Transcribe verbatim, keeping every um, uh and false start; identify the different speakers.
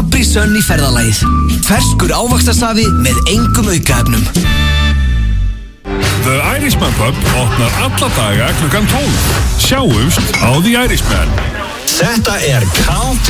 Speaker 1: Capri Sun í ferðalagið. Ferskur ávaxtasafi með engum aukaefnum.
Speaker 2: The Irishman Pub opnar alla daga klukkan tólf. Sjáumst á The Irishman.
Speaker 3: Þetta er Count